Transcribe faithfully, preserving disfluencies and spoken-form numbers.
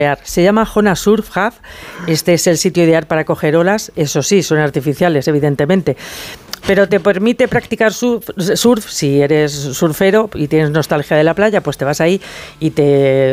Se llama Hona Surf Hub. Este es el sitio ideal para coger olas. Eso sí, son artificiales, evidentemente. Pero te permite practicar surf, surf, si eres surfero y tienes nostalgia de la playa, pues te vas ahí y te